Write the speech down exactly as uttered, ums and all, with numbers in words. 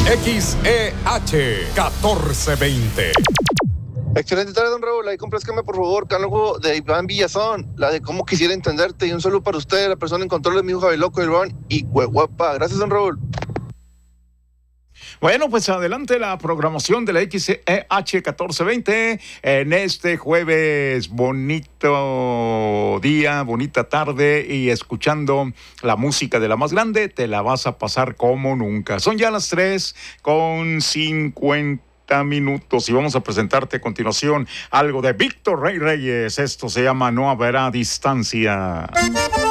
X E H catorce veinte. Excelente tarde, don Raúl. Ahí complázcame, por favor, cánogo de Iván Villazón, la de Cómo Quisiera Entenderte. Y un saludo para usted, la persona en control de mi hijo Javiloco, Iván y Huehuapa. Gracias, don Raúl. Bueno, pues adelante la programación de la X E H catorce veinte en este jueves. Bonito día, bonita tarde, y escuchando la música de la más grande, te la vas a pasar como nunca. Son ya las tres con cincuenta minutos y vamos a presentarte a continuación algo de Víctor Rey Reyes. Esto se llama No Habrá Distancia.